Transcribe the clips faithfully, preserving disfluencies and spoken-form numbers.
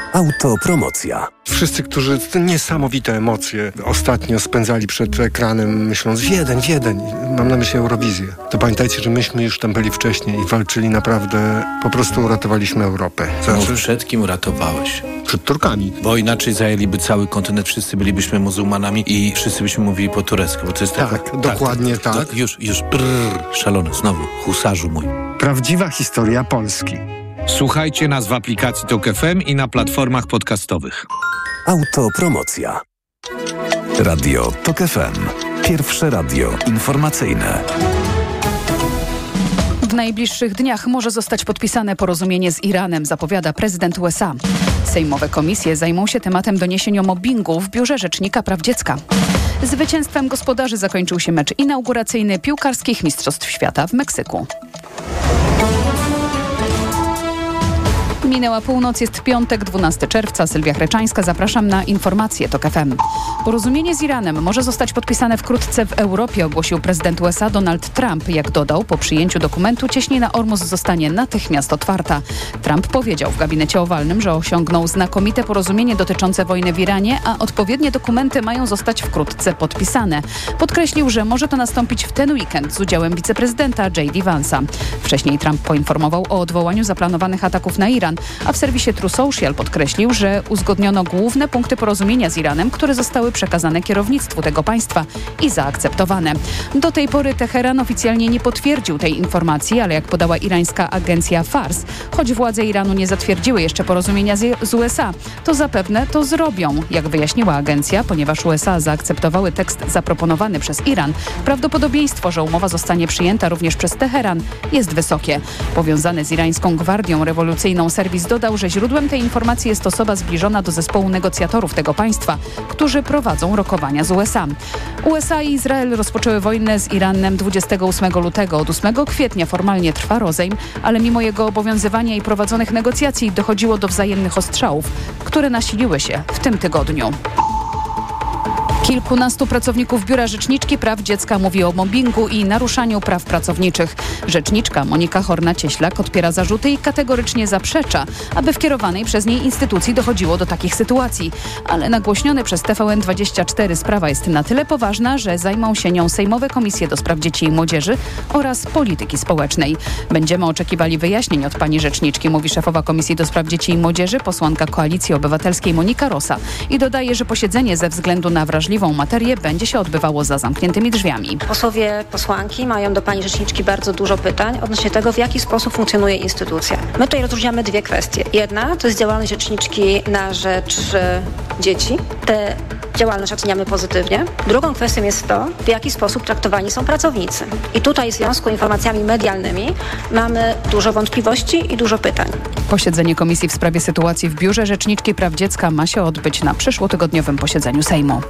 Autopromocja. Wszyscy, którzy te niesamowite emocje ostatnio spędzali przed ekranem, myśląc Wiedeń, Wiedeń, mam na myśli Eurowizję, to pamiętajcie, że myśmy już tam byli wcześniej i walczyli naprawdę, po prostu uratowaliśmy Europę. Znaczy, no, przed kim uratowałeś? Przed Turkami. Bo inaczej zajęliby cały kontynent, wszyscy bylibyśmy muzułmanami i wszyscy byśmy mówili po turecku. Bo to jest tak, tak, dokładnie tak. tak. tak. Już, już, brrr, szalony, znowu, husarzu mój. Prawdziwa historia Polski. Słuchajcie nas w aplikacji Tok F M i na platformach podcastowych. Autopromocja. Radio Tok F M. Pierwsze radio informacyjne. W najbliższych dniach może zostać podpisane porozumienie z Iranem, zapowiada prezydent U S A. Sejmowe komisje zajmą się tematem doniesień o mobbingu w Biurze Rzecznika Praw Dziecka. Zwycięstwem gospodarzy zakończył się mecz inauguracyjny piłkarskich Mistrzostw Świata w Meksyku. Minęła północ, jest piątek, dwunastego czerwca. Sylwia Chreczańska, zapraszam na informacje Tok F M. Porozumienie z Iranem może zostać podpisane wkrótce w Europie, ogłosił prezydent U S A Donald Trump. Jak dodał, po przyjęciu dokumentu cieśnina Ormus zostanie natychmiast otwarta. Trump powiedział w gabinecie owalnym, że osiągnął znakomite porozumienie dotyczące wojny w Iranie, a odpowiednie dokumenty mają zostać wkrótce podpisane. Podkreślił, że może to nastąpić w ten weekend z udziałem wiceprezydenta J D Vance'a. Wcześniej Trump poinformował o odwołaniu zaplanowanych ataków na Iran, a w serwisie True Social podkreślił, że uzgodniono główne punkty porozumienia z Iranem, które zostały przekazane kierownictwu tego państwa i zaakceptowane. Do tej pory Teheran oficjalnie nie potwierdził tej informacji, ale jak podała irańska agencja Fars, choć władze Iranu nie zatwierdziły jeszcze porozumienia z, z U S A, to zapewne to zrobią. Jak wyjaśniła agencja, ponieważ U S A zaakceptowały tekst zaproponowany przez Iran, prawdopodobieństwo, że umowa zostanie przyjęta również przez Teheran, jest wysokie. Powiązany z irańską gwardią rewolucyjną serwis dodał, że źródłem tej informacji jest osoba zbliżona do zespołu negocjatorów tego państwa, którzy prowadzą rokowania z U S A. U S A i Izrael rozpoczęły wojnę z Iranem dwudziestego ósmego lutego. Od ósmego kwietnia formalnie trwa rozejm, ale mimo jego obowiązywania i prowadzonych negocjacji dochodziło do wzajemnych ostrzałów, które nasiliły się w tym tygodniu. Kilkunastu pracowników Biura Rzeczniczki Praw Dziecka mówi o mobbingu i naruszaniu praw pracowniczych. Rzeczniczka Monika Horna-Cieślak odpiera zarzuty i kategorycznie zaprzecza, aby w kierowanej przez niej instytucji dochodziło do takich sytuacji. Ale nagłośniony przez T V N dwadzieścia cztery sprawa jest na tyle poważna, że zajmą się nią sejmowe komisje do spraw dzieci i młodzieży oraz polityki społecznej. Będziemy oczekiwali wyjaśnień od pani rzeczniczki, mówi szefowa Komisji do spraw dzieci i młodzieży, posłanka Koalicji Obywatelskiej Monika Rosa, i dodaje, że posiedzenie ze względu na wrażliwość materię będzie się odbywało za zamkniętymi drzwiami. Posłowie, posłanki mają do pani rzeczniczki bardzo dużo pytań odnośnie tego, w jaki sposób funkcjonuje instytucja. My tutaj rozróżniamy dwie kwestie. Jedna to jest działalność rzeczniczki na rzecz e, dzieci. Te działalność oceniamy pozytywnie. Drugą kwestią jest to, w jaki sposób traktowani są pracownicy. I tutaj w związku z informacjami medialnymi mamy dużo wątpliwości i dużo pytań. Posiedzenie komisji w sprawie sytuacji w Biurze Rzeczniczki Praw Dziecka ma się odbyć na przyszłotygodniowym posiedzeniu Sejmu.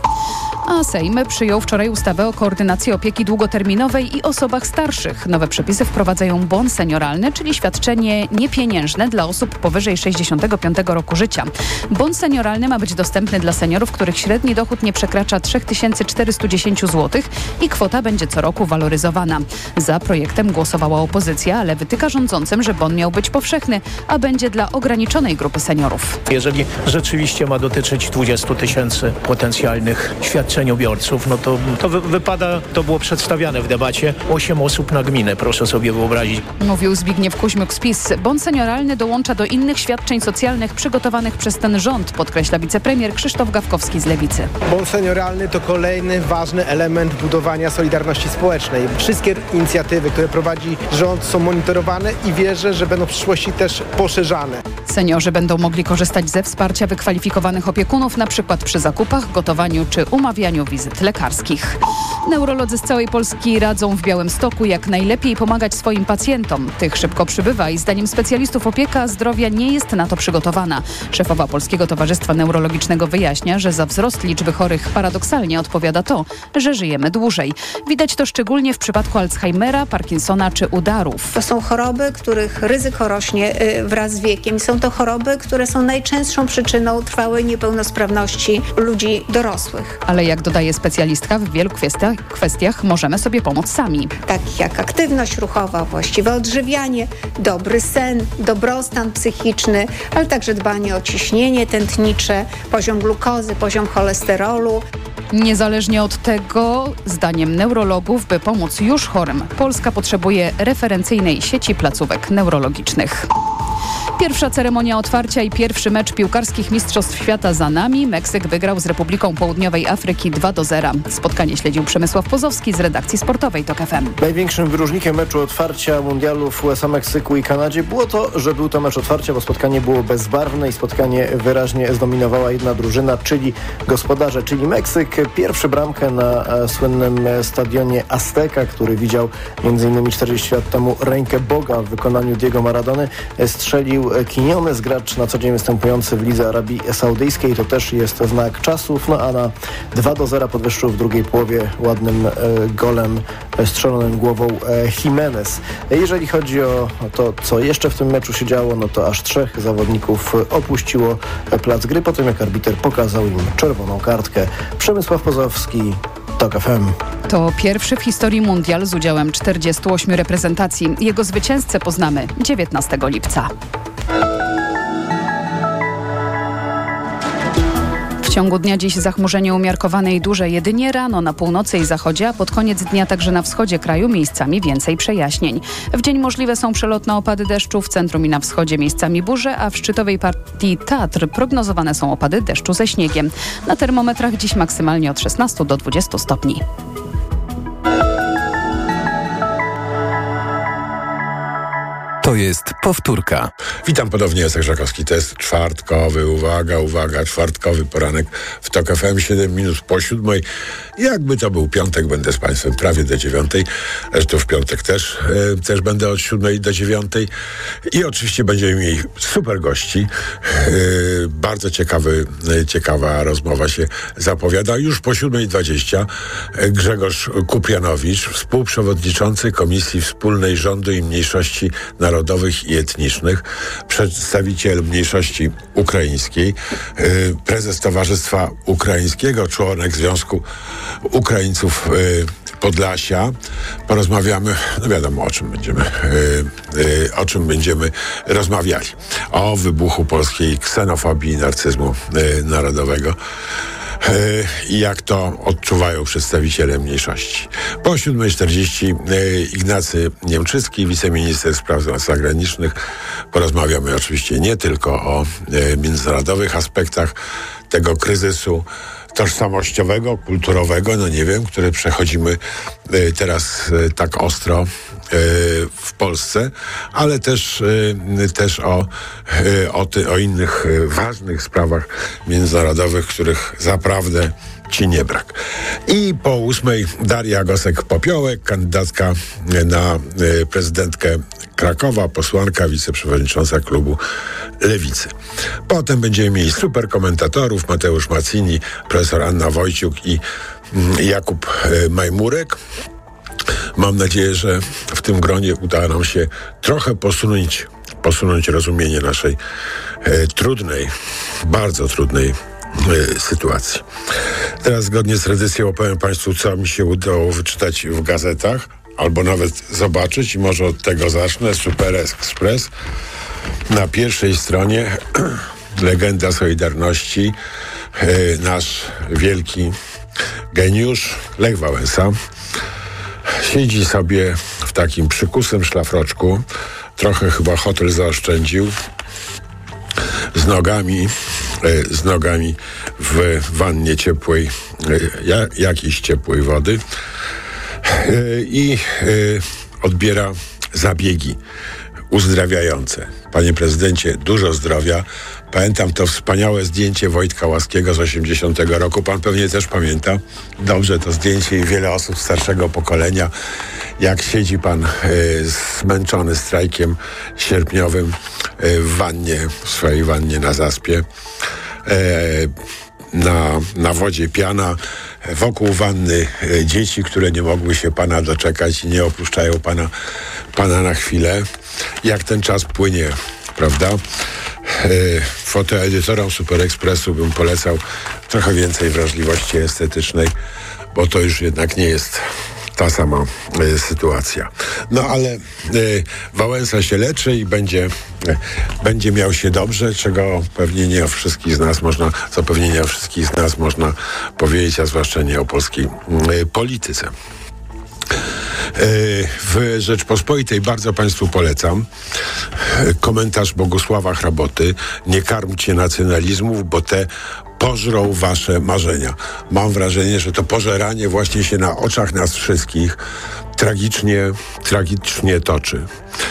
A Sejm przyjął wczoraj ustawę o koordynacji opieki długoterminowej i osobach starszych. Nowe przepisy wprowadzają bon senioralny, czyli świadczenie niepieniężne dla osób powyżej sześćdziesiątego piątego roku życia. Bon senioralny ma być dostępny dla seniorów, których średni dochód nie przekracza trzy tysiące czterysta dziesięć złotych i kwota będzie co roku waloryzowana. Za projektem głosowała opozycja, ale wytyka rządzącym, że bon miał być powszechny, a będzie dla ograniczonej grupy seniorów. Jeżeli rzeczywiście ma dotyczyć dwudziestu tysięcy potencjalnych świadczeniobiorców, no to, to wy, wypada, to było przedstawiane w debacie, osiem osób na gminę, proszę sobie wyobrazić. Mówił Zbigniew Kuźmiuk z PiS. Bon senioralny dołącza do innych świadczeń socjalnych przygotowanych przez ten rząd, podkreśla wicepremier Krzysztof Gawkowski z Lewicy. Bon senioralny to kolejny ważny element budowania solidarności społecznej. Wszystkie inicjatywy, które prowadzi rząd, są monitorowane i wierzę, że będą w przyszłości też poszerzane. Seniorzy będą mogli korzystać ze wsparcia wykwalifikowanych opiekunów, na przykład przy zakupach, gotowaniu czy umawianiu wizyt lekarskich. Neurolodzy z całej Polski radzą w Białymstoku, jak najlepiej pomagać swoim pacjentom. Tych szybko przybywa i zdaniem specjalistów opieka zdrowia nie jest na to przygotowana. Szefowa Polskiego Towarzystwa Neurologicznego wyjaśnia, że za wzrost liczby chorych paradoksalnie odpowiada to, że żyjemy dłużej. Widać to szczególnie w przypadku Alzheimera, Parkinsona czy udarów. To są choroby, których ryzyko rośnie wraz z wiekiem i są to to choroby, które są najczęstszą przyczyną trwałej niepełnosprawności ludzi dorosłych. Ale jak dodaje specjalistka, w wielu kwestiach, kwestiach możemy sobie pomóc sami. Takich jak aktywność ruchowa, właściwe odżywianie, dobry sen, dobrostan psychiczny, ale także dbanie o ciśnienie tętnicze, poziom glukozy, poziom cholesterolu. Niezależnie od tego, zdaniem neurologów, by pomóc już chorym, Polska potrzebuje referencyjnej sieci placówek neurologicznych. Pierwsza ceremonia otwarcia i pierwszy mecz piłkarskich Mistrzostw Świata za nami. Meksyk wygrał z Republiką Południowej Afryki dwa do zera. Spotkanie śledził Przemysław Pozowski z redakcji sportowej TOK F M. Największym wyróżnikiem meczu otwarcia mundialu w U S A, Meksyku i Kanadzie było to, że był to mecz otwarcia, bo spotkanie było bezbarwne i spotkanie wyraźnie zdominowała jedna drużyna, czyli gospodarze, czyli Meksyk. Pierwszy bramkę na słynnym stadionie Azteca, który widział między innymi czterdzieści lat temu rękę Boga w wykonaniu Diego Maradony, strzelił Quiñones, gracz na co dzień występujący w Lidze Arabii Saudyjskiej. To też jest znak czasów. No a na dwa do zera podwyższył w drugiej połowie ładnym e, golem e, strzelonym głową e, Jimenez. Jeżeli chodzi o to, co jeszcze w tym meczu się działo, no to aż trzech zawodników opuściło plac gry po tym, jak arbiter pokazał im czerwoną kartkę. Przemysław Pozowski, TOK F M. To pierwszy w historii mundial z udziałem czterdziestu ośmiu reprezentacji. Jego zwycięzcę poznamy dziewiętnastego lipca. W ciągu dnia dziś zachmurzenie umiarkowane i duże jedynie rano na północy i zachodzie, a pod koniec dnia także na wschodzie kraju miejscami więcej przejaśnień. W dzień możliwe są przelotne opady deszczu, w centrum i na wschodzie miejscami burze, a w szczytowej partii Tatr prognozowane są opady deszczu ze śniegiem. Na termometrach dziś maksymalnie od szesnastu do dwudziestu stopni. To jest powtórka. Witam ponownie, Jacek Żakowski. To jest czwartkowy, uwaga, uwaga, czwartkowy poranek w TOK F M, siedem minut po siódmej. Jakby to był piątek, będę z Państwem prawie do dziewiątej. Zresztą w piątek też, e, też będę od siódmej do dziewiątej. I oczywiście będziemy mieli super gości. E, bardzo ciekawy, e, ciekawa rozmowa się zapowiada. Już po siódmej dwadzieścia Grzegorz Kuprianowicz, współprzewodniczący Komisji Wspólnej Rządu i Mniejszości Narodowych i Etnicznych, przedstawiciel mniejszości ukraińskiej, prezes Towarzystwa Ukraińskiego, członek Związku Ukraińców Podlasia. Porozmawiamy, no wiadomo o czym będziemy, o czym będziemy rozmawiali. O wybuchu polskiej ksenofobii i narcyzmu narodowego. I jak to odczuwają przedstawiciele mniejszości. Po siódmej czterdzieści Ignacy Niemczycki, wiceminister spraw zagranicznych. Porozmawiamy oczywiście nie tylko o międzynarodowych aspektach tego kryzysu tożsamościowego, kulturowego, no nie wiem, który przechodzimy teraz tak ostro w Polsce, ale też, też o, o, ty, o innych ważnych sprawach międzynarodowych, których zaprawdę ci nie brak. I po ósmej Daria Gosek-Popiołek, kandydatka na prezydentkę Krakowa, posłanka, wiceprzewodnicząca klubu Lewicy. Potem będziemy mieli super komentatorów, Mateusz Macini, profesor Anna Wojciuk i Jakub Majmurek. Mam nadzieję, że w tym gronie uda nam się trochę posunąć, posunąć rozumienie naszej e, trudnej, bardzo trudnej e, sytuacji. Teraz zgodnie z tradycją opowiem Państwu, co mi się udało wyczytać w gazetach, albo nawet zobaczyć, i może od tego zacznę. Super Express. Na pierwszej stronie legenda Solidarności, e, nasz wielki geniusz Lech Wałęsa. Siedzi sobie w takim przykusym szlafroczku, trochę chyba hotel zaoszczędził, z nogami, z nogami w wannie ciepłej, jakiejś ciepłej wody i odbiera zabiegi uzdrawiające. Panie prezydencie, dużo zdrowia. Pamiętam to wspaniałe zdjęcie Wojtka Łaskiego z osiemdziesiątego roku. Pan pewnie też pamięta dobrze to zdjęcie i wiele osób starszego pokolenia, jak siedzi pan y, zmęczony strajkiem sierpniowym y, w wannie, w swojej wannie na Zaspie. Y, na, na wodzie piana, wokół wanny y, dzieci, które nie mogły się pana doczekać i nie opuszczają pana, pana na chwilę. Jak ten czas płynie, prawda? fotoedytorom Super Expressu bym polecał trochę więcej wrażliwości estetycznej, bo to już jednak nie jest ta sama y, sytuacja. No ale y, Wałęsa się leczy i będzie, y, będzie miał się dobrze, czego pewnie nie o wszystkich z nas można, co pewnie nie o wszystkich z nas można powiedzieć, a zwłaszcza nie o polskiej y, polityce. W Rzeczpospolitej bardzo Państwu polecam komentarz Bogusława Hraboty: nie karmcie nacjonalizmów, bo te pożrą wasze marzenia. Mam wrażenie, że to pożeranie właśnie się na oczach nas wszystkich tragicznie, tragicznie toczy.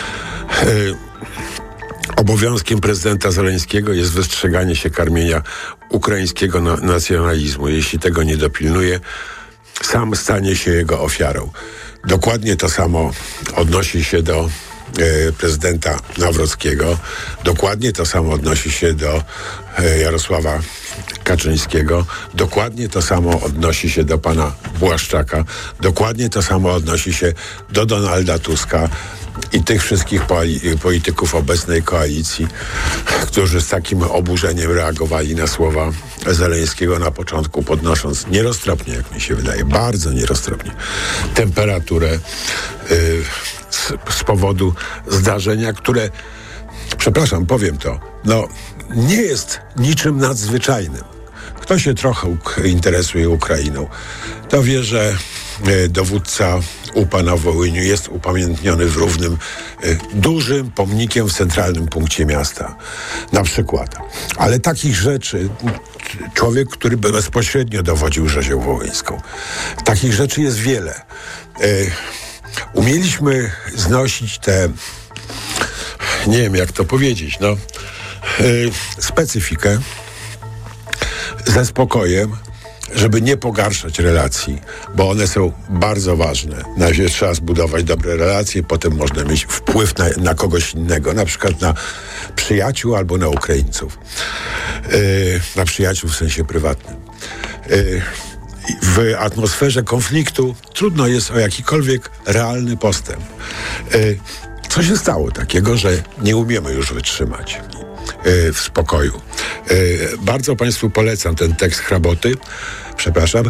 Obowiązkiem prezydenta Zeleńskiego jest wystrzeganie się karmienia ukraińskiego na- nacjonalizmu. Jeśli tego nie dopilnuje, sam stanie się jego ofiarą. Dokładnie to samo odnosi się do e, prezydenta Nawrockiego. Dokładnie to samo odnosi się do e, Jarosława Kaczyńskiego. Dokładnie to samo odnosi się do pana Błaszczaka. Dokładnie to samo odnosi się do Donalda Tuska i tych wszystkich poli- polityków obecnej koalicji, którzy z takim oburzeniem reagowali na słowa Zeleńskiego na początku, podnosząc nieroztropnie, jak mi się wydaje, bardzo nieroztropnie temperaturę yy, z, z powodu zdarzenia, które, przepraszam, powiem to, no nie jest niczym nadzwyczajnym. Kto się trochę uk- interesuje Ukrainą, to wie, że y, dowódca U P A na Wołyniu jest upamiętniony w Równym y, dużym pomnikiem w centralnym punkcie miasta. Na przykład. Ale takich rzeczy, człowiek, który by bezpośrednio dowodził rzezią wołyńską, takich rzeczy jest wiele. Y, umieliśmy znosić tę, nie wiem jak to powiedzieć, no, y, specyfikę ze spokojem, żeby nie pogarszać relacji, bo one są bardzo ważne. Najpierw trzeba zbudować dobre relacje, potem można mieć wpływ na, na kogoś innego, na przykład na przyjaciół albo na Ukraińców. Yy, na przyjaciół w sensie prywatnym. Yy, w atmosferze konfliktu trudno jest o jakikolwiek realny postęp. Yy, co się stało takiego, że nie umiemy już wytrzymać w spokoju? Bardzo Państwu polecam ten tekst Hraboty. Przepraszam.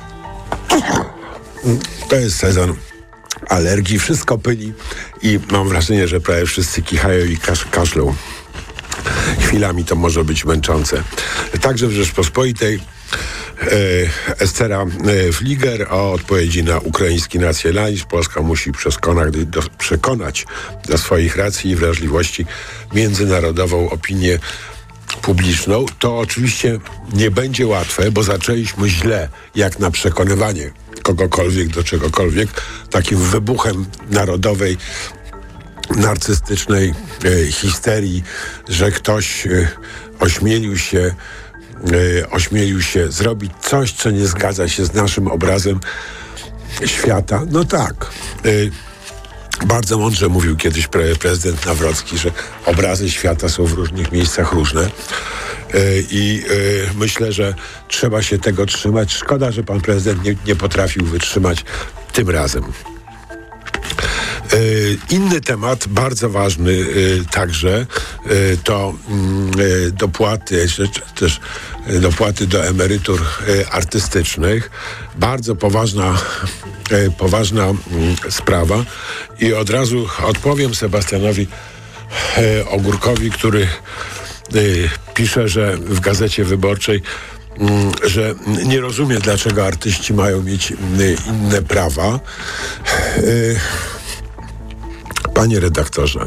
To jest sezon alergii, wszystko pyli i mam wrażenie, że prawie wszyscy kichają i kasz- kaszlą. Chwilami to może być męczące. Także w Rzeczpospolitej e, Estera e, Fliger o odpowiedzi na ukraiński nacjonalizm. Polska musi przekonać do, przekonać do swoich racji i wrażliwości międzynarodową opinię publiczną. To oczywiście nie będzie łatwe, bo zaczęliśmy źle, jak na przekonywanie kogokolwiek do czegokolwiek, takim wybuchem narodowej narcystycznej e, histerii, że ktoś e, ośmielił się e, ośmielił się zrobić coś, co nie zgadza się z naszym obrazem świata. No tak. E, bardzo mądrze mówił kiedyś pre, prezydent Nawrocki, że obrazy świata są w różnych miejscach różne. E, I e, myślę, że trzeba się tego trzymać. Szkoda, że pan prezydent nie, nie potrafił wytrzymać tym razem. Inny temat, bardzo ważny także, to dopłaty, też dopłaty do emerytur artystycznych. Bardzo poważna, poważna sprawa i od razu odpowiem Sebastianowi Ogórkowi, który pisze, że w Gazecie Wyborczej, że nie rozumie, dlaczego artyści mają mieć inne prawa. Panie redaktorze,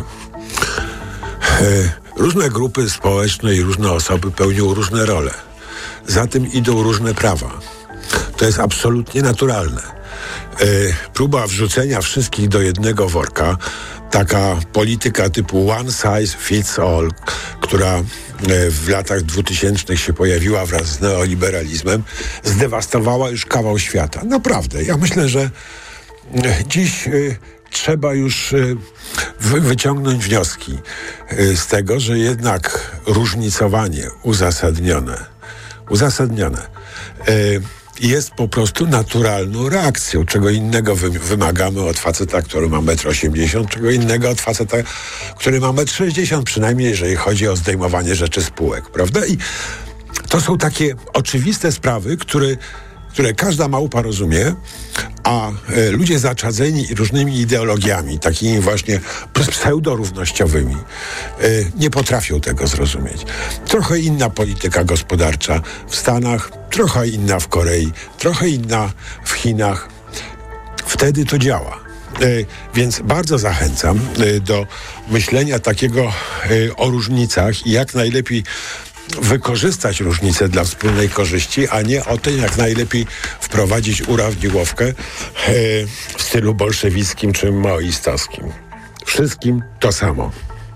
różne grupy społeczne i różne osoby pełnią różne role. Za tym idą różne prawa. To jest absolutnie naturalne. Próba wrzucenia wszystkich do jednego worka, taka polityka typu one size fits all, która w latach dwutysięcznych się pojawiła wraz z neoliberalizmem, zdewastowała już kawał świata. Naprawdę. Ja myślę, że dziś trzeba już wy- wyciągnąć wnioski z tego, że jednak różnicowanie uzasadnione, uzasadnione jest po prostu naturalną reakcją. Czego innego wy- wymagamy od faceta, który ma metr osiemdziesiąt, czego innego od faceta, który ma metr sześćdziesiąt, przynajmniej jeżeli chodzi o zdejmowanie rzeczy z półek, prawda? I to są takie oczywiste sprawy, które, które każda małpa rozumie, a e, ludzie zaczadzeni różnymi ideologiami, takimi właśnie pseudorównościowymi, e, nie potrafią tego zrozumieć. Trochę inna polityka gospodarcza w Stanach, trochę inna w Korei, trochę inna w Chinach. Wtedy to działa. E, więc bardzo zachęcam e, do myślenia takiego e, o różnicach i jak najlepiej wykorzystać różnice dla wspólnej korzyści, a nie o tym, jak najlepiej wprowadzić urawniłowkę e, w stylu bolszewickim czy maoistowskim. Wszystkim to samo.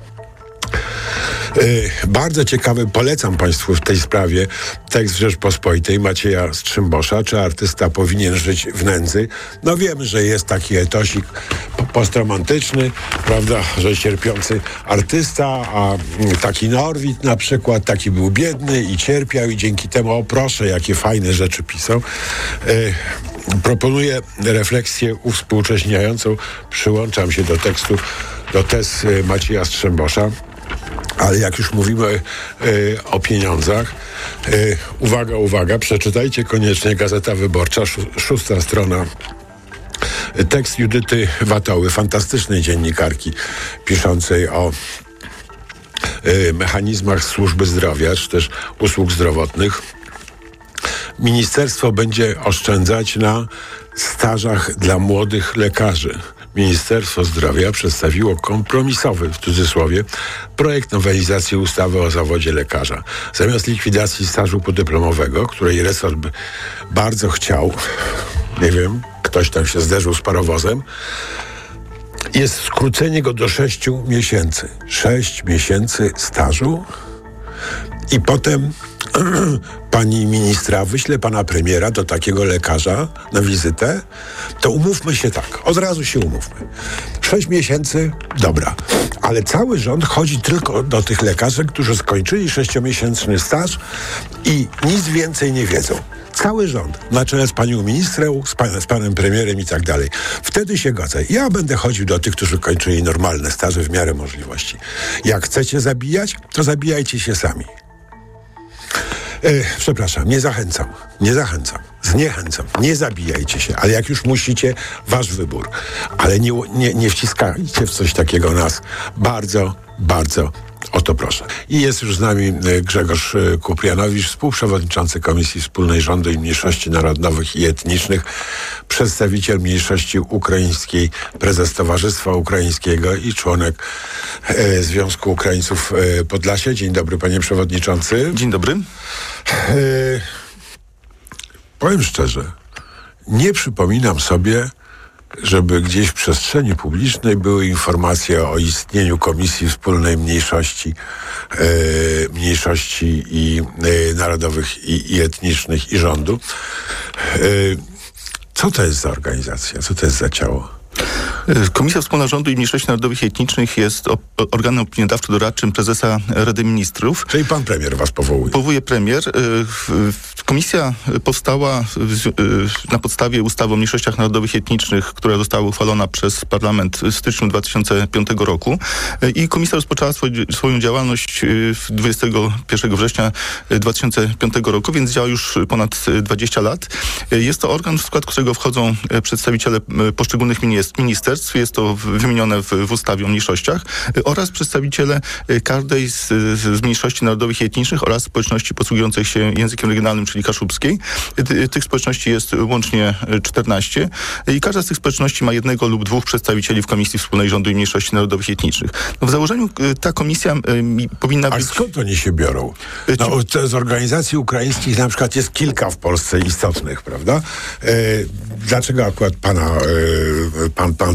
E, bardzo ciekawy, polecam Państwu w tej sprawie tekst Rzeczpospolitej Macieja Strzembosza, czy artysta powinien żyć w nędzy. No wiemy, że jest taki etosik postromantyczny, prawda, że cierpiący artysta, a taki Norwid na przykład, taki był biedny i cierpiał i dzięki temu, o proszę, jakie fajne rzeczy pisał. E, proponuję refleksję uwspółcześniającą, przyłączam się do tekstu, do tez Macieja Strzembosza. Ale jak już mówimy y, o pieniądzach, y, uwaga, uwaga, przeczytajcie koniecznie Gazeta Wyborcza, szó, szósta strona. Tekst Judyty Watoły, fantastycznej dziennikarki piszącej o y, mechanizmach służby zdrowia, czy też usług zdrowotnych. Ministerstwo będzie oszczędzać na stażach dla młodych lekarzy. Ministerstwo Zdrowia przedstawiło kompromisowy, w cudzysłowie, projekt nowelizacji ustawy o zawodzie lekarza. Zamiast likwidacji stażu podyplomowego, której resort by bardzo chciał, nie wiem, ktoś tam się zderzył z parowozem, jest skrócenie go do sześciu miesięcy. Sześć miesięcy stażu i potem pani ministra wyśle pana premiera do takiego lekarza na wizytę, to umówmy się tak, od razu się umówmy. Sześć miesięcy, dobra, ale cały rząd chodzi tylko do tych lekarzy, którzy skończyli sześciomiesięczny staż i nic więcej nie wiedzą. Cały rząd, na czele z panią ministrą, z, pan, z panem premierem i tak dalej. Wtedy się godzę. Ja będę chodził do tych, którzy kończyli normalne staże w miarę możliwości. Jak chcecie zabijać, to zabijajcie się sami. E, przepraszam, nie zachęcam, nie zachęcam, zniechęcam, nie zabijajcie się, ale jak już musicie, wasz wybór. Ale nie, nie, nie wciskajcie w coś takiego nas. Bardzo, bardzo o to proszę. I jest już z nami Grzegorz Kuprianowicz, współprzewodniczący Komisji Wspólnej Rządu i Mniejszości Narodowych i Etnicznych, przedstawiciel mniejszości ukraińskiej, prezes Towarzystwa Ukraińskiego i członek e, Związku Ukraińców e, Podlasia. Dzień dobry, panie przewodniczący. Dzień dobry. E, powiem szczerze, nie przypominam sobie, żeby gdzieś w przestrzeni publicznej były informacje o istnieniu Komisji Wspólnej Mniejszości, e, mniejszości i e, narodowych i, i etnicznych i rządu. E, co to jest za organizacja? Co to jest za ciało? Komisja Wspólna Rządu i Mniejszości Narodowych i Etnicznych jest organem opiniodawczo-doradczym prezesa Rady Ministrów. Czyli pan premier was powołuje? Powołuje premier. Komisja powstała na podstawie ustawy o mniejszościach narodowych i etnicznych, która została uchwalona przez parlament w styczniu dwa tysiące piątego roku i komisja rozpoczęła swój, swoją działalność dwudziestego pierwszego września dwa tysiące piątego roku, więc działa już ponad dwadzieścia lat. Jest to organ, w skład którego wchodzą przedstawiciele poszczególnych ministerstw, jest to wymienione w, w ustawie o mniejszościach, oraz przedstawiciele każdej z, z mniejszości narodowych i etnicznych oraz społeczności posługujących się językiem regionalnym, czyli kaszubskiej. Tych społeczności jest łącznie czternaście i każda z tych społeczności ma jednego lub dwóch przedstawicieli w Komisji Wspólnej Rządu i Mniejszości Narodowych i Etnicznych. No w założeniu ta komisja powinna A być... A skąd oni się biorą? No, z organizacji ukraińskich na przykład jest kilka w Polsce istotnych, prawda? E, dlaczego akurat pana, e, pan, pan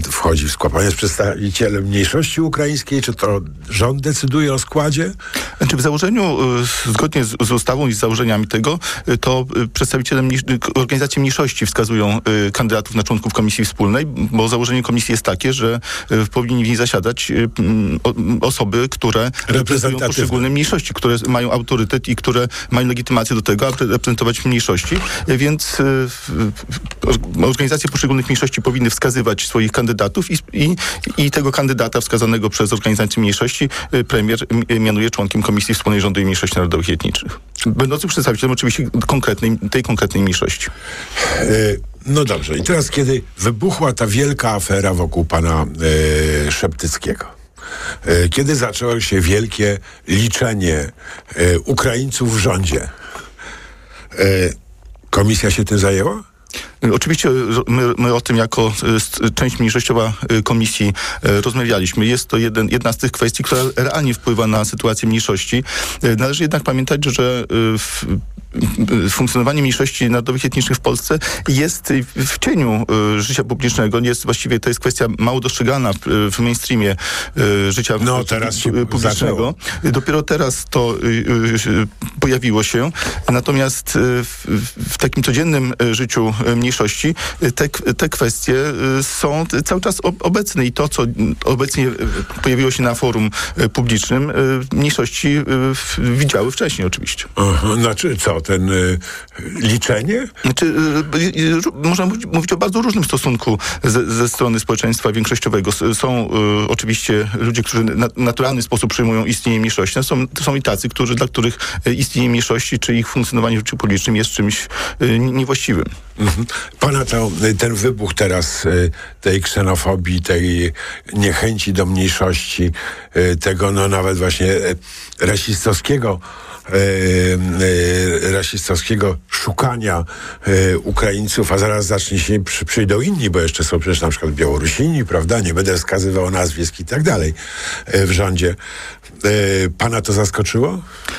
wchodzi w skład? Pan jest przedstawicielem mniejszości ukraińskiej, czy to rząd decyduje o składzie? Znaczy w założeniu, zgodnie z, z ustawą i z założeniami tego, to przedstawiciele mniejsz- organizacji mniejszości wskazują kandydatów na członków Komisji Wspólnej, bo założenie komisji jest takie, że powinni w niej zasiadać osoby, które reprezentują poszczególne mniejszości, które mają autorytet i które mają legitymację do tego, aby reprezentować mniejszości, więc organizacje poszczególnych mniejszości powinny wskazywać swoich kandydatów i, i, i tego kandydata wskazanego przez organizację mniejszości premier mianuje członkiem Komisji Wspólnej Rządu i Mniejszości Narodowych i Etnicznych. Będącym przedstawicielem oczywiście konkretnej, tej konkretnej mniejszości. No dobrze. I teraz, kiedy wybuchła ta wielka afera wokół pana e, Szeptyckiego, e, kiedy zaczęło się wielkie liczenie e, Ukraińców w rządzie, e, komisja się tym zajęła? Oczywiście my, my o tym jako część mniejszościowa komisji rozmawialiśmy. Jest to jeden, jedna z tych kwestii, która realnie wpływa na sytuację mniejszości. Należy jednak pamiętać, że w funkcjonowanie mniejszości narodowych i etnicznych w Polsce jest w cieniu życia publicznego. Jest właściwie to jest kwestia mało dostrzegana w mainstreamie życia no, teraz się publicznego. Zaczęło. Dopiero teraz to pojawiło się. Natomiast w, w takim codziennym życiu mniejszości te, te kwestie są cały czas obecne i to, co obecnie pojawiło się na forum publicznym, mniejszości widziały wcześniej oczywiście. Aha, znaczy co? Ten y, liczenie? Znaczy, y, y, można mówić, mówić o bardzo różnym stosunku ze, ze strony społeczeństwa większościowego. Są y, oczywiście ludzie, którzy na naturalny sposób przyjmują istnienie mniejszości. Są, są i tacy, którzy, dla których istnienie mniejszości czy ich funkcjonowanie w życiu publicznym jest czymś y, niewłaściwym. Mhm. Pana to, ten wybuch teraz y, tej ksenofobii, tej niechęci do mniejszości, y, tego no nawet właśnie y, rasistowskiego Yy, yy, rasistowskiego szukania yy, Ukraińców, a zaraz zacznie się przy, przyjdą inni, bo jeszcze są przecież na przykład Białorusini, prawda? Nie będę wskazywał nazwisk i tak dalej yy, w rządzie. Yy, pana to zaskoczyło?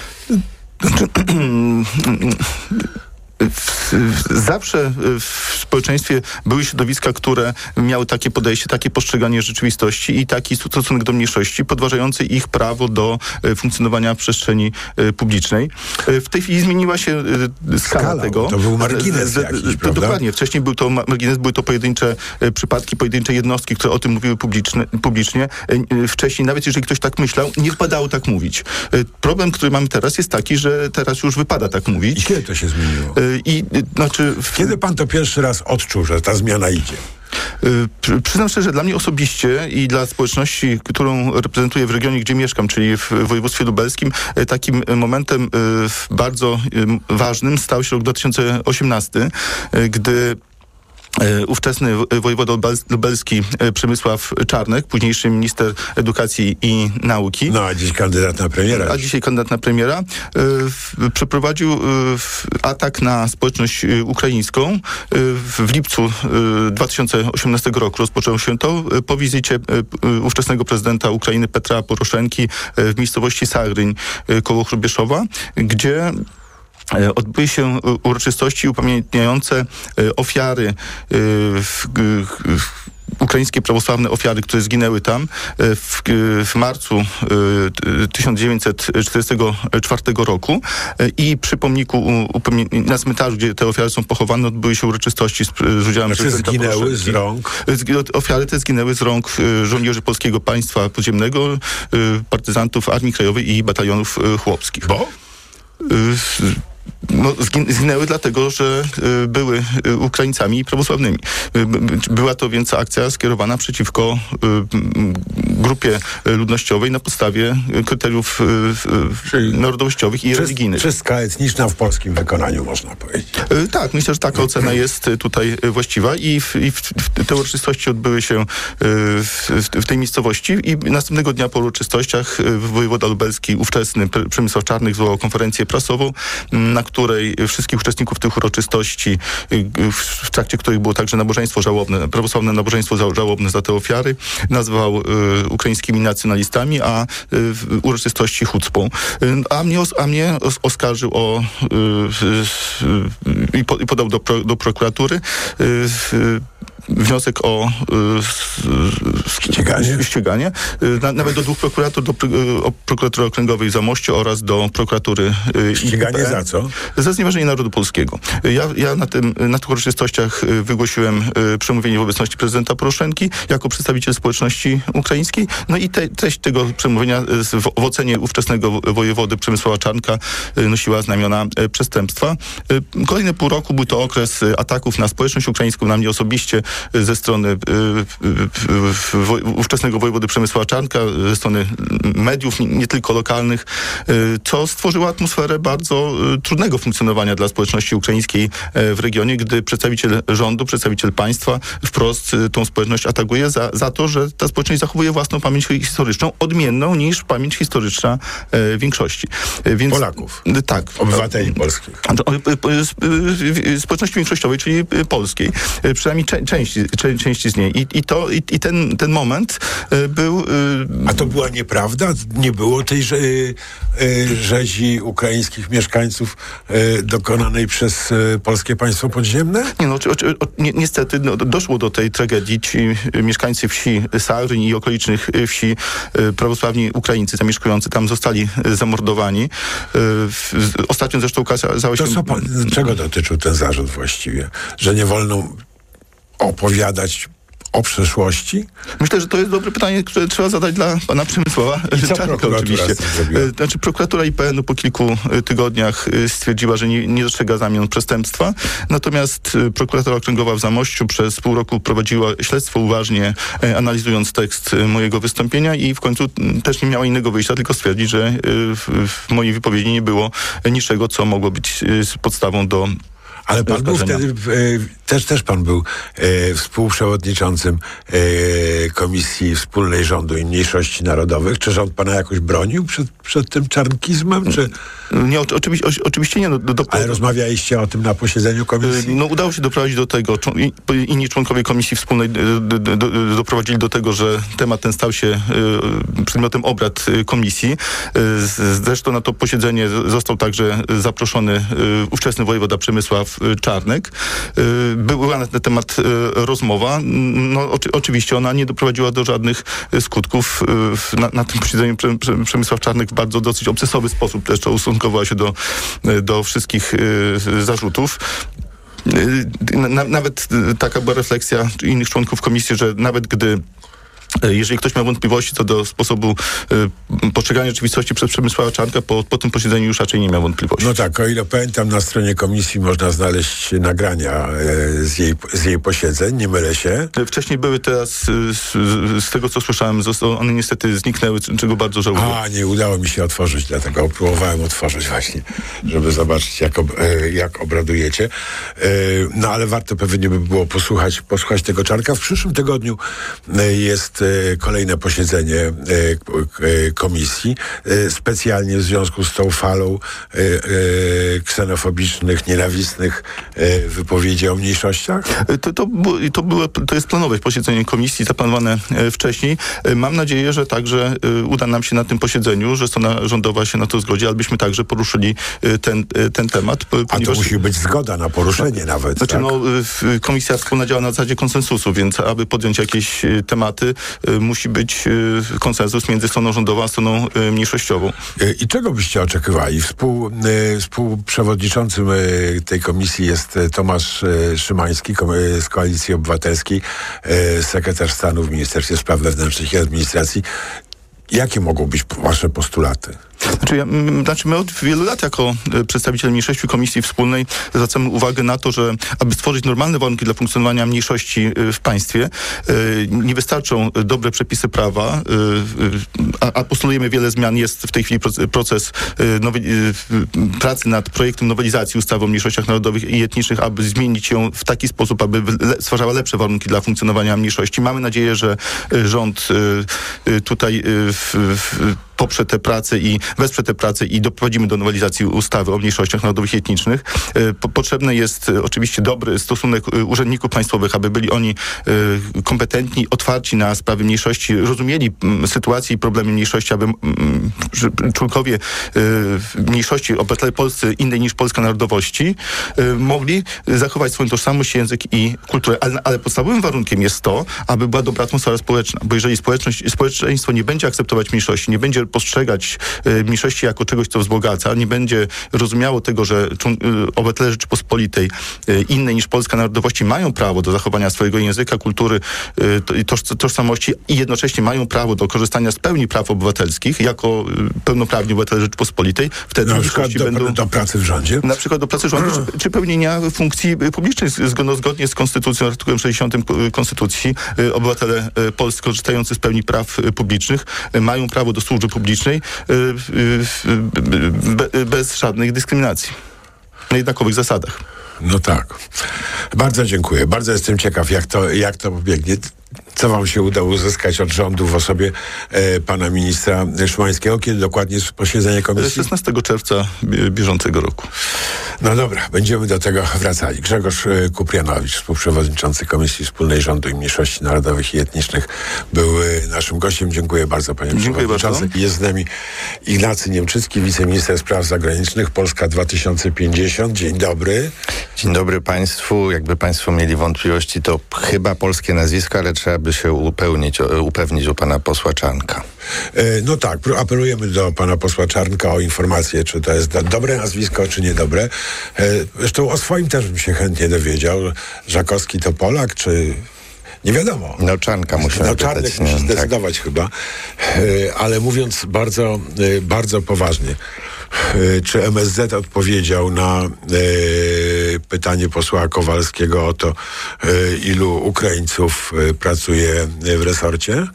Zawsze w społeczeństwie były środowiska, które miały takie podejście, takie postrzeganie rzeczywistości i taki stosunek do mniejszości, podważający ich prawo do funkcjonowania w przestrzeni publicznej. W tej chwili zmieniła się skala, skala tego. To był margines jakiś, prawda? Dokładnie. Wcześniej był to margines, były to pojedyncze przypadki, pojedyncze jednostki, które o tym mówiły publiczne, publicznie. Wcześniej, nawet jeżeli ktoś tak myślał, nie wypadało tak mówić. Problem, który mamy teraz, jest taki, że teraz już wypada tak mówić. I kiedy to się zmieniło? I, znaczy, w... Kiedy pan to pierwszy raz odczuł, że ta zmiana idzie? Yy, przyznam szczerze, dla mnie osobiście i dla społeczności, którą reprezentuję w regionie, gdzie mieszkam, czyli w województwie lubelskim, yy, takim momentem yy, bardzo yy, ważnym stał się rok dwa tysiące osiemnasty, yy, gdy ówczesny wojewoda lubelski Przemysław Czarnek, późniejszy minister edukacji i nauki. No, a dziś kandydat na premiera. A dzisiaj kandydat na premiera. Y, przeprowadził y, atak na społeczność ukraińską. Y, w lipcu y, dwa tysiące osiemnastego roku rozpoczęło się to y, po wizycie y, ówczesnego prezydenta Ukrainy Petra Poroszenki y, w miejscowości Sagryń y, koło Hrubieszowa, gdzie odbyły się uroczystości upamiętniające ofiary, ukraińskie prawosławne ofiary, które zginęły tam w, w marcu tysiąc dziewięćset czterdziestego czwartego roku i przy pomniku na cmentarzu, gdzie te ofiary są pochowane, odbyły się uroczystości z, z udziałem znaczy prezydenta zginęły Poroszenki. z rąk? Ofiary te zginęły z rąk żołnierzy Polskiego Państwa Podziemnego, partyzantów Armii Krajowej i batalionów chłopskich. Bo? No, zginęły dlatego, że y, były y, Ukraińcami prawosławnymi. Y, była to więc akcja skierowana przeciwko y, grupie ludnościowej na podstawie kryteriów y, narodowościowych i czyst, religijnych. Czystka etniczna w polskim wykonaniu, można powiedzieć. Y, tak, myślę, że taka ocena jest tutaj właściwa i, w, i w, w te uroczystości odbyły się y, w, w tej miejscowości i następnego dnia po uroczystościach y, wojewoda lubelski, ówczesny Przemysław Czarnek zwołał konferencję prasową, na której wszystkich uczestników tych uroczystości, w trakcie których było także nabożeństwo żałobne, prawosławne nabożeństwo żałobne za te ofiary, nazwał y, ukraińskimi nacjonalistami, a y, uroczystości chucpą. Y, a mnie, os, a mnie os, oskarżył o y, y, y, i, po, i podał do, pro, do prokuratury y, y, wniosek o ściganie, ściganie nawet do dwóch prokuratur, do prokuratury okręgowej w Zamościu oraz do prokuratury Ściganie za co? Za znieważenie narodu polskiego. Ja, ja na, tym, na tych uroczystościach wygłosiłem przemówienie w obecności prezydenta Poroszenki jako przedstawiciel społeczności ukraińskiej. No i te, treść tego przemówienia w, w ocenie ówczesnego wojewody Przemysława Czarnka nosiła znamiona przestępstwa. Kolejne pół roku był to okres ataków na społeczność ukraińską, na mnie osobiście ze strony ówczesnego wojewody Przemysława Czarnka, ze strony mediów, nie tylko lokalnych, co stworzyło atmosferę bardzo trudnego funkcjonowania dla społeczności ukraińskiej w regionie, gdy przedstawiciel rządu, przedstawiciel państwa wprost tą społeczność atakuje za, za to, że ta społeczność zachowuje własną pamięć historyczną, odmienną niż pamięć historyczna większości. Więc, Polaków. Tak. Obywateli polskich. Społeczności większościowej, czyli polskiej. Przynajmniej cze- części, cze- części z niej. I, i, to, i, i ten, ten moment był... A to była nieprawda? Nie było tej rze- rzezi ukraińskich mieszkańców dokonanej przez polskie państwo podziemne? Nie, no, o, o, ni- niestety no, doszło do tej tragedii. Ci mieszkańcy wsi Saryn i okolicznych wsi, prawosławni Ukraińcy zamieszkujący tam zostali zamordowani. Ostatnio zresztą okazała się... To co pan, czego dotyczył ten zarzut właściwie? Że nie wolno opowiadać o przeszłości? Myślę, że to jest dobre pytanie, które trzeba zadać dla pana Przemysława Czarnka oczywiście. Znaczy prokuratura I P N-u po kilku tygodniach stwierdziła, że nie, nie dostrzega znamion przestępstwa. Natomiast prokuratura okręgowa w Zamościu przez pół roku prowadziła śledztwo uważnie, analizując tekst mojego wystąpienia i w końcu też nie miała innego wyjścia, tylko stwierdzić, że w, w mojej wypowiedzi nie było niczego, co mogło być podstawą do... Ale pan był wtedy, e, też, też pan był e, współprzewodniczącym e, Komisji Wspólnej Rządu i Mniejszości Narodowych. Czy rząd pana jakoś bronił przed, przed tym czarnkizmem? Czy... Nie, oczywiście, oczywiście nie. No, do, Ale rozmawialiście o tym na posiedzeniu komisji? No udało się doprowadzić do tego, inni członkowie Komisji Wspólnej do, do, do, doprowadzili do tego, że temat ten stał się przedmiotem obrad komisji. Zresztą na to posiedzenie został także zaproszony ówczesny wojewoda Przemysław Czarnek. Była na ten temat rozmowa. No, oczy, oczywiście ona nie doprowadziła do żadnych skutków. Na, na tym posiedzeniu Przemysław Czarnek w bardzo dosyć obsesowy sposób też ustosunkował się do, do wszystkich zarzutów. Na, nawet taka była refleksja innych członków komisji, że nawet gdy jeżeli ktoś miał wątpliwości co do sposobu y, postrzegania rzeczywistości przez Przemysława Czarnka, po, po tym posiedzeniu już raczej nie miał wątpliwości. No tak, o ile pamiętam, na stronie komisji można znaleźć nagrania e, z, jej, z jej posiedzeń, nie mylę się. Wcześniej były, teraz z, z tego co słyszałem, zostały, one niestety zniknęły, czego bardzo żałuję. A, nie udało mi się otworzyć, dlatego próbowałem otworzyć właśnie, żeby zobaczyć jak, ob, e, jak obradujecie. E, no ale warto pewnie by było posłuchać, posłuchać tego Czarnka. W przyszłym tygodniu e, jest kolejne posiedzenie komisji, specjalnie w związku z tą falą ksenofobicznych, nienawistnych wypowiedzi o mniejszościach? To, to, to, było, to jest planowe posiedzenie komisji, zaplanowane wcześniej. Mam nadzieję, że także uda nam się na tym posiedzeniu, że strona rządowa się na to zgodzi, abyśmy także poruszyli ten, ten temat. A to musi być zgoda na poruszenie nawet, Znaczy, tak? no, komisja wspólna działa na zasadzie konsensusu, więc aby podjąć jakieś tematy, musi być konsensus między stroną rządową a stroną mniejszościową. I czego byście oczekiwali? Współ, współprzewodniczącym tej komisji jest Tomasz Szymański z Koalicji Obywatelskiej, sekretarz stanu w Ministerstwie Spraw Wewnętrznych i Administracji. Jakie mogą być wasze postulaty? Znaczy, ja, m, znaczy my od wielu lat jako e, przedstawiciel mniejszości Komisji Wspólnej zwracamy uwagę na to, że aby stworzyć normalne warunki dla funkcjonowania mniejszości e, w państwie, e, nie wystarczą dobre przepisy prawa, e, a, a postulujemy wiele zmian. Jest w tej chwili proces, proces e, nowy, e, pracy nad projektem nowelizacji ustawy o mniejszościach narodowych i etnicznych, aby zmienić ją w taki sposób, aby le, stwarzała lepsze warunki dla funkcjonowania mniejszości. Mamy nadzieję, że e, rząd e, tutaj e, w, w, poprze te prace i wesprze te prace i doprowadzimy do nowelizacji ustawy o mniejszościach narodowych i etnicznych. Po, potrzebny jest oczywiście dobry stosunek urzędników państwowych, aby byli oni kompetentni, otwarci na sprawy mniejszości, rozumieli sytuację i problemy mniejszości, aby członkowie mniejszości, obywatele polscy innej niż polska narodowości mogli zachować swoją tożsamość, język i kulturę. Ale, ale podstawowym warunkiem jest to, aby była dobra atmosfera społeczna, bo jeżeli społeczność, społeczeństwo nie będzie akceptować mniejszości, nie będzie postrzegać mniejszości jako czegoś, co wzbogaca, nie będzie rozumiało tego, że obywatele Rzeczypospolitej innej niż polska narodowości mają prawo do zachowania swojego języka, kultury i toż, tożsamości i jednocześnie mają prawo do korzystania z pełni praw obywatelskich jako pełnoprawni obywatele Rzeczypospolitej, wtedy na przykład do, będą... do pracy w rządzie? Na przykład do pracy w rządzie, czy, czy pełnienia funkcji publicznej zgodnie z Konstytucją, artykułem sześćdziesiątym Konstytucji. Obywatele polscy korzystający z pełni praw publicznych mają prawo do służby publicznej bez żadnej dyskryminacji. Na jednakowych zasadach. No tak. Bardzo dziękuję. Bardzo jestem ciekaw, jak to, jak to pobiegnie. Co wam się udało uzyskać od rządu w osobie e, pana ministra Szymańskiego? Kiedy dokładnie jest posiedzenie komisji? szesnastego czerwca bieżącego roku. No dobra, będziemy do tego wracali. Grzegorz Kuprianowicz, współprzewodniczący Komisji Wspólnej Rządu i Mniejszości Narodowych i Etnicznych, był naszym gościem. Dziękuję bardzo, panie Dziękuję przewodniczący. Bardzo. Jest z nami Ignacy Niemczycki, wiceminister spraw zagranicznych, Polska dwa tysiące pięćdziesiąt. Dzień dobry. Dzień dobry państwu. Jakby państwo mieli wątpliwości, to chyba polskie nazwisko, ale trzeba by się upełnić, upewnić u pana posła Czarnka. No tak, apelujemy do pana posła Czarnka o informację, czy to jest dobre nazwisko, czy niedobre. Zresztą o swoim też bym się chętnie dowiedział. Żakowski to Polak, czy... Nie wiadomo. No Czarnka musimy No Czarnek musi zdecydować tak. chyba. Ale mówiąc bardzo, bardzo poważnie, czy M S Z odpowiedział na e, pytanie posła Kowalskiego o to, e, ilu Ukraińców e, pracuje w resorcie?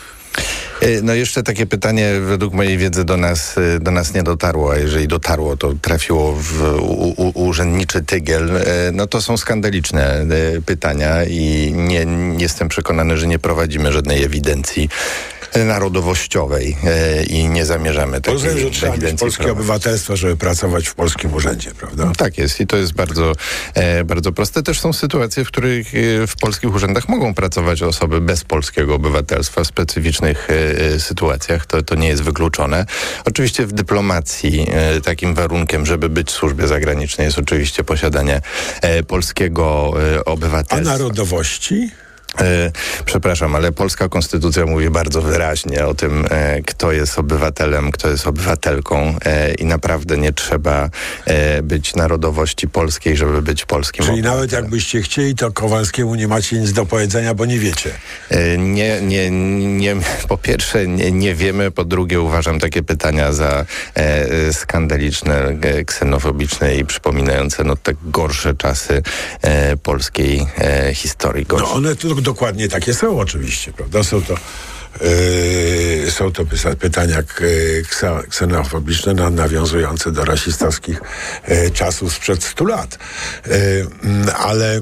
No jeszcze takie pytanie według mojej wiedzy do nas, do nas nie dotarło, a jeżeli dotarło, to trafiło w u, u, urzędniczy tygiel. No to są skandaliczne pytania i nie, nie jestem przekonany, że nie prowadzimy żadnej ewidencji narodowościowej e, i nie zamierzamy takiej Rozumiem, że trzeba mieć polskie prowadzić. obywatelstwo, żeby pracować w polskim urzędzie, prawda? No, tak jest i to jest bardzo, e, bardzo proste. Też są sytuacje, w których e, w polskich urzędach mogą pracować osoby bez polskiego obywatelstwa w specyficznych e, sytuacjach. To, to nie jest wykluczone. Oczywiście w dyplomacji e, takim warunkiem, żeby być w służbie zagranicznej jest oczywiście posiadanie e, polskiego e, obywatelstwa. A narodowości? E, przepraszam, ale polska konstytucja mówi bardzo wyraźnie o tym, e, kto jest obywatelem, kto jest obywatelką e, i naprawdę nie trzeba e, być narodowości polskiej, żeby być polskim Czyli obywatelem. nawet jakbyście chcieli, to Kowalskiemu nie macie nic do powiedzenia, bo nie wiecie. E, nie, nie, nie, po pierwsze nie, nie wiemy, po drugie uważam takie pytania za e, skandaliczne, e, ksenofobiczne i przypominające no tak gorsze czasy e, polskiej e, historii. Gorsze. No one tu dokładnie takie są oczywiście, prawda? Są to, yy, są to pysa- pytania k- ksenofobiczne, na, nawiązujące do rasistowskich yy, czasów sprzed stu lat. Yy, ale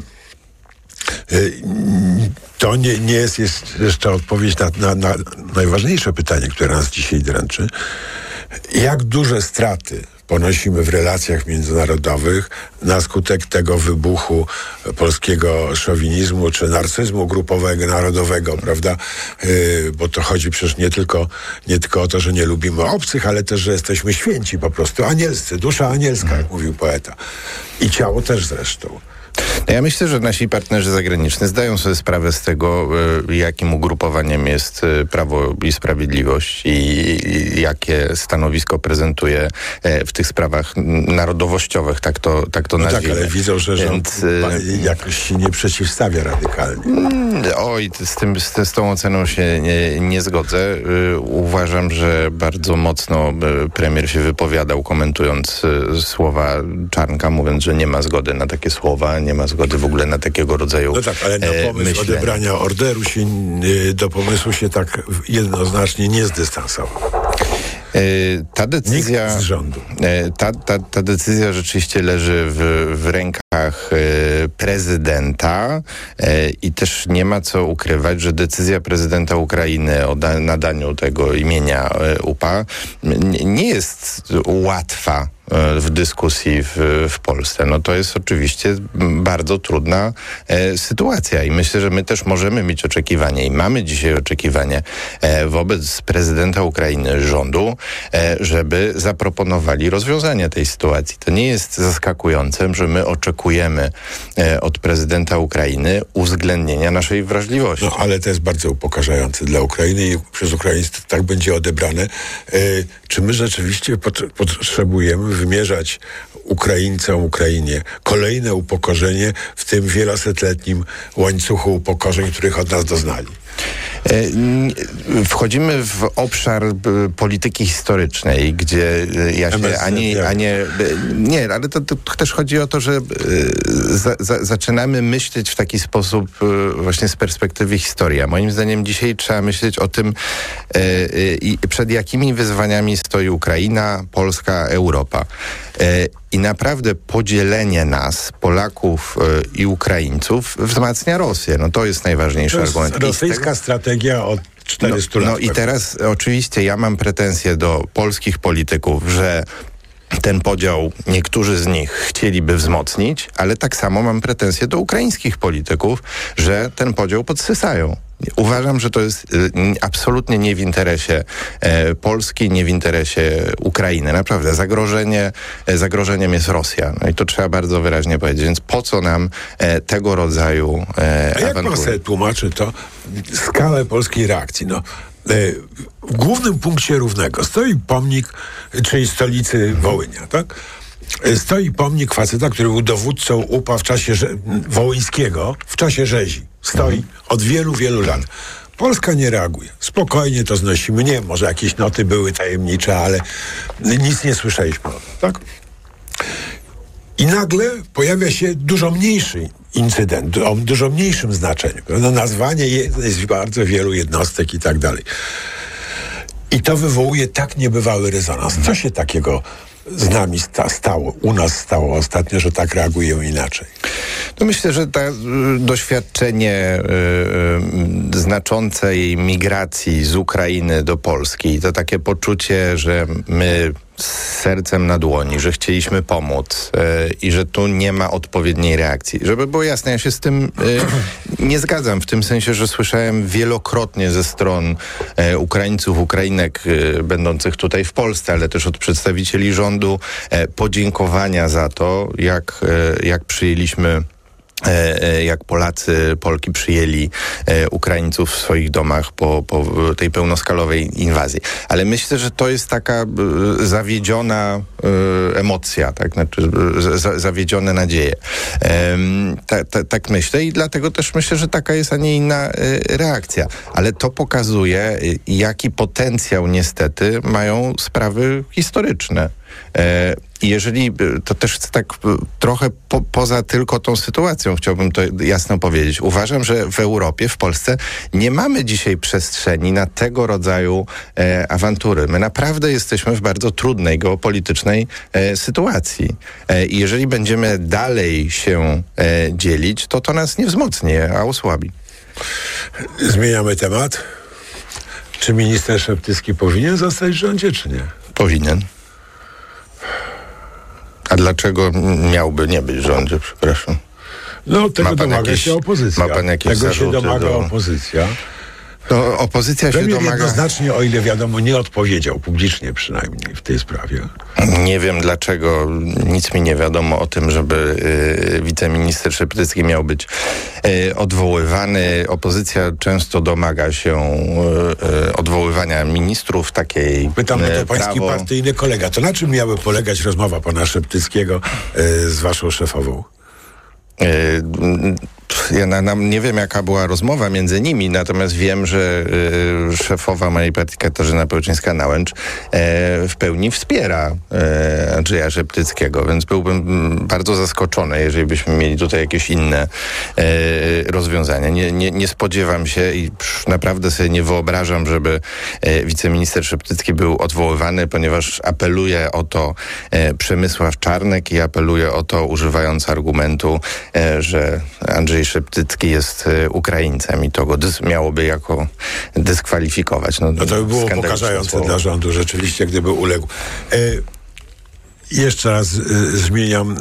yy, to nie, nie jest jeszcze odpowiedź na, na, na najważniejsze pytanie, które nas dzisiaj dręczy. Jak duże straty ponosimy w relacjach międzynarodowych na skutek tego wybuchu polskiego szowinizmu czy narcyzmu grupowego, narodowego, prawda? Yy, bo to chodzi przecież nie tylko, nie tylko o to, że nie lubimy obcych, ale też, że jesteśmy święci po prostu, anielscy, dusza anielska, jak mówił poeta. I ciało też zresztą. No ja myślę, że nasi partnerzy zagraniczni zdają sobie sprawę z tego, y, jakim ugrupowaniem jest y, Prawo i Sprawiedliwość i, i jakie stanowisko prezentuje y, w tych sprawach narodowościowych, tak to, tak to no nazwijmy. tak, ale widzą, że rząd y, jakoś się nie przeciwstawia radykalnie. Mm, oj, z, tym, z, z tą oceną się nie, nie zgodzę. Y, uważam, że bardzo mocno y, premier się wypowiadał, komentując y, słowa Czarnka, mówiąc, że nie ma zgody na takie słowa, nie ma zgody w ogóle na takiego rodzaju No tak, ale na pomysł myślenia. odebrania orderu się, do pomysłu się tak jednoznacznie nie zdystansował. Ta decyzja, Nikt z rządu. Ta, ta, ta decyzja rzeczywiście leży w, w rękach prezydenta i też nie ma co ukrywać, że decyzja prezydenta Ukrainy o da, nadaniu tego imienia U P A nie jest łatwa w dyskusji w, w Polsce. No to jest oczywiście bardzo trudna e, sytuacja i myślę, że my też możemy mieć oczekiwanie i mamy dzisiaj oczekiwanie e, wobec prezydenta Ukrainy, rządu, e, żeby zaproponowali rozwiązanie tej sytuacji. To nie jest zaskakujące, że my oczekujemy e, od prezydenta Ukrainy uwzględnienia naszej wrażliwości. No ale to jest bardzo upokarzające dla Ukrainy i przez Ukraińców tak będzie odebrane. E, czy my rzeczywiście pot- potrzebujemy wymierzać Ukraińcom, Ukrainie kolejne upokorzenie w tym wielosetletnim łańcuchu upokorzeń, których od nas doznali? Wchodzimy w obszar polityki historycznej, gdzie ja się ani, a nie... Nie, ale to, to też chodzi o to, że za, za, zaczynamy myśleć w taki sposób właśnie z perspektywy historii. A moim zdaniem dzisiaj trzeba myśleć o tym, i przed jakimi wyzwaniami stoi Ukraina, Polska, Europa. I naprawdę podzielenie nas, Polaków i Ukraińców, wzmacnia Rosję. No to jest najważniejszy to jest argument. rosyjska tego... strategia od czterystu no, lat. No i teraz oczywiście ja mam pretensje do polskich polityków, że ten podział niektórzy z nich chcieliby wzmocnić, ale tak samo mam pretensje do ukraińskich polityków, że ten podział podsysają. Uważam, że to jest y, absolutnie nie w interesie e, Polski, nie w interesie Ukrainy. Naprawdę, zagrożenie, e, zagrożeniem jest Rosja. No i to trzeba bardzo wyraźnie powiedzieć. Więc po co nam e, tego rodzaju e, A jak awantury? pan sobie tłumaczy to skalę polskiej reakcji? No, w głównym punkcie Równego stoi pomnik, czyli stolicy Wołynia, tak? Stoi pomnik faceta, który był dowódcą U P A w czasie rze- wołyńskiego, w czasie rzezi. Stoi od wielu, wielu lat. Polska nie reaguje. Spokojnie to znosimy. Nie, może jakieś noty były tajemnicze, ale nic nie słyszeliśmy o tym, tak? I nagle pojawia się dużo mniejszy incydent, o dużo mniejszym znaczeniu. No, nazwanie jest, jest bardzo wielu jednostek i tak dalej. I to wywołuje tak niebywały rezonans. Co się takiego z nami sta- stało, u nas stało ostatnio, że tak reagują inaczej? No myślę, że to y, doświadczenie y, y, znaczącej migracji z Ukrainy do Polski, to takie poczucie, że my z sercem na dłoni, że chcieliśmy pomóc y, i że tu nie ma odpowiedniej reakcji. Żeby było jasne, ja się z tym y, nie zgadzam, w tym sensie, że słyszałem wielokrotnie ze stron y, Ukraińców, Ukrainek y, będących tutaj w Polsce, ale też od przedstawicieli rządu y, podziękowania za to, jak, y, jak przyjęliśmy jak Polacy, Polki przyjęli e, Ukraińców w swoich domach po, po tej pełnoskalowej inwazji. Ale myślę, że to jest taka e, zawiedziona e, emocja, tak? Znaczy, za, zawiedzione nadzieje. E, ta, ta, tak myślę i dlatego też myślę, że taka jest, a nie inna e, reakcja. Ale to pokazuje, e, jaki potencjał niestety mają sprawy historyczne. E, I jeżeli, to też tak trochę po, poza tylko tą sytuacją, chciałbym to jasno powiedzieć. Uważam, że w Europie, w Polsce nie mamy dzisiaj przestrzeni na tego rodzaju e, awantury. My naprawdę jesteśmy w bardzo trudnej geopolitycznej e, sytuacji. E, I jeżeli będziemy dalej się e, dzielić, to to nas nie wzmocni, a osłabi. Zmieniamy temat. Czy minister Szeptycki powinien zostać w rządzie, czy nie? Powinien. A dlaczego miałby nie być w rządzie, przepraszam? No, tego domaga jakieś, się opozycja. Ma pan jakieś tego się domaga do... opozycja. To opozycja Premier się domaga... jednoznacznie, o ile wiadomo, nie odpowiedział, publicznie przynajmniej, w tej sprawie. Nie wiem dlaczego, nic mi nie wiadomo o tym, żeby y, wiceminister Szeptycki miał być y, odwoływany. Opozycja często domaga się y, y, odwoływania ministrów, takiej Pytam, y, to pański prawo... partyjny kolega. To na czym miały polegać rozmowa pana Szeptyckiego y, z waszą szefową? ja na, na, nie wiem, jaka była rozmowa między nimi, natomiast wiem, że y, szefowa mojej partii Katarzyna Pełczyńska-Nałęcz y, w pełni wspiera y, Andrzeja Szeptyckiego, więc byłbym bardzo zaskoczony, jeżeli byśmy mieli tutaj jakieś inne y, rozwiązania. Nie, nie, nie spodziewam się i psz, naprawdę sobie nie wyobrażam, żeby y, wiceminister Szeptycki był odwoływany, ponieważ apeluje o to y, Przemysław Czarnek i apeluje o to, używając argumentu, y, że Andrzej Szeptycki jest y, Ukraińcem i to go dys- miałoby jako dyskwalifikować. No, no to by było pokażające słowo dla rządu, rzeczywiście, gdyby uległ. E, jeszcze raz e, zmieniam e,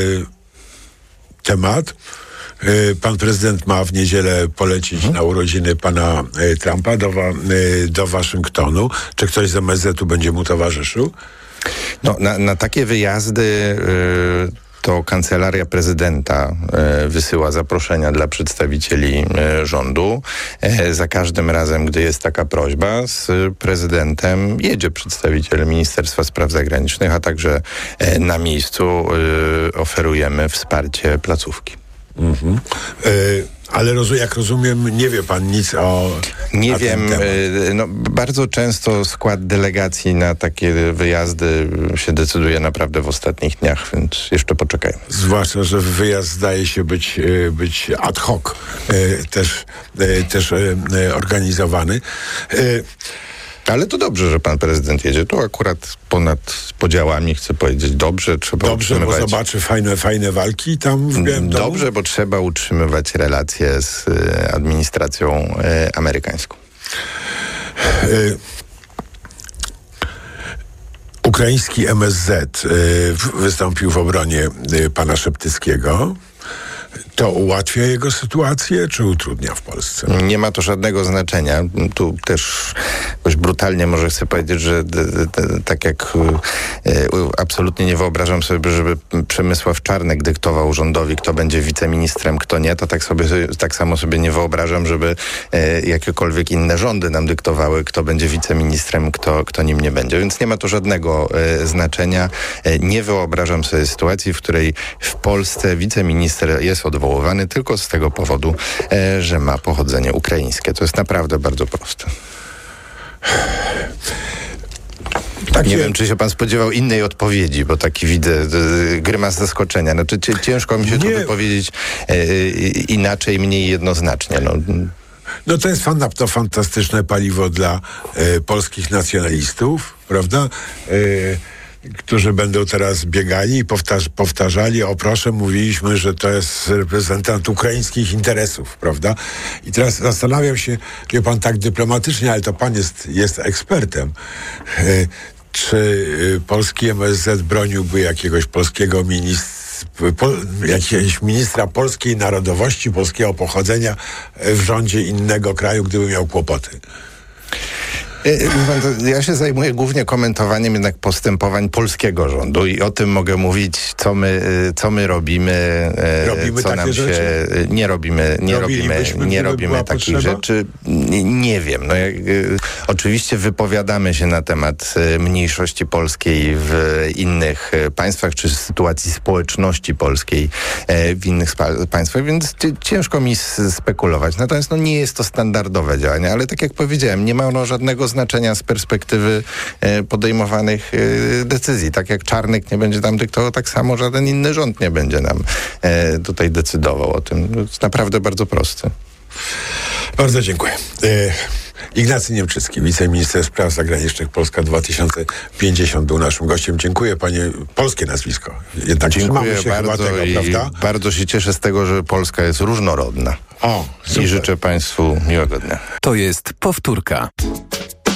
temat. E, pan prezydent ma w niedzielę polecić hmm. na urodziny pana e, Trumpa do, wa, e, do Waszyngtonu. Czy ktoś z M S Z u będzie mu towarzyszył? No, na, na takie wyjazdy y, to Kancelaria Prezydenta y, wysyła zaproszenia dla przedstawicieli y, rządu. Y, za każdym razem, gdy jest taka prośba, z prezydentem jedzie przedstawiciel Ministerstwa Spraw Zagranicznych, a także y, na miejscu y, oferujemy wsparcie placówki. Mhm. Y- Ale roz, jak rozumiem, nie wie pan nic o Nie wiem. Y, no, bardzo często skład delegacji na takie wyjazdy się decyduje naprawdę w ostatnich dniach, więc jeszcze poczekajmy. Zwłaszcza, że wyjazd zdaje się być, być ad hoc, y, też, y, też y, organizowany. Y, Ale to dobrze, że pan prezydent jedzie. Tu akurat ponad podziałami, chcę powiedzieć, dobrze. Trzeba dobrze, utrzymywać... bo zobaczy fajne, fajne walki tam w Białym Domu? Dobrze, bo trzeba utrzymywać relacje z y, administracją y, amerykańską. Y- Ukraiński M S Z y, wystąpił w obronie y, pana Szeptyckiego. To ułatwia jego sytuację, czy utrudnia w Polsce? Nie ma to żadnego znaczenia. Tu też dość brutalnie może chcę powiedzieć, że d, d, d, tak jak y, absolutnie nie wyobrażam sobie, żeby Przemysław Czarnek dyktował rządowi, kto będzie wiceministrem, kto nie, to tak, sobie, tak samo sobie nie wyobrażam, żeby y, jakiekolwiek inne rządy nam dyktowały, kto będzie wiceministrem, kto, kto nim nie będzie. Więc nie ma to żadnego y, znaczenia. Y, nie wyobrażam sobie sytuacji, w której w Polsce wiceminister jest odwoływany tylko z tego powodu, e, że ma pochodzenie ukraińskie. To jest naprawdę bardzo proste. Takie... Nie wiem, czy się pan spodziewał innej odpowiedzi, bo taki widzę d- grymas zaskoczenia. Znaczy, c- ciężko mi się Nie. to wypowiedzieć e, inaczej, mniej jednoznacznie. No. No to jest fan, to fantastyczne paliwo dla e, polskich nacjonalistów, prawda? E, którzy będą teraz biegali i powtarz, powtarzali, o proszę, mówiliśmy, że to jest reprezentant ukraińskich interesów, prawda? I teraz zastanawiam się, wie pan tak dyplomatycznie, ale to pan jest, jest ekspertem, e, czy e, polski M S Z broniłby jakiegoś polskiego ministra, po, jakiegoś ministra polskiej narodowości, polskiego pochodzenia w rządzie innego kraju, gdyby miał kłopoty? Ja się zajmuję głównie komentowaniem jednak postępowań polskiego rządu i o tym mogę mówić, co my, co my robimy, robimy co takie nam się... Rzeczy? Nie robimy, nie robimy, nie robimy takich potrzeba? rzeczy. Nie, nie wiem. No, jak, oczywiście wypowiadamy się na temat mniejszości polskiej w innych państwach, czy sytuacji społeczności polskiej w innych spa- państwach, więc ciężko mi spekulować. Natomiast no, nie jest to standardowe działanie, ale tak jak powiedziałem, nie ma ono żadnego znaczenia z perspektywy e, podejmowanych e, decyzji. Tak jak Czarnek nie będzie tam dyktował, tak samo żaden inny rząd nie będzie nam e, tutaj decydował o tym. To jest naprawdę bardzo proste. Bardzo dziękuję. E, Ignacy Niemczycki, wiceminister spraw zagranicznych Polska dwa tysiące pięćdziesiąt był naszym gościem. Dziękuję, panie, polskie nazwisko. Jednak dziękuję się bardzo chyba tego, i prawda? bardzo się cieszę z tego, że Polska jest różnorodna. O, I życzę państwu miłego dnia. To jest powtórka.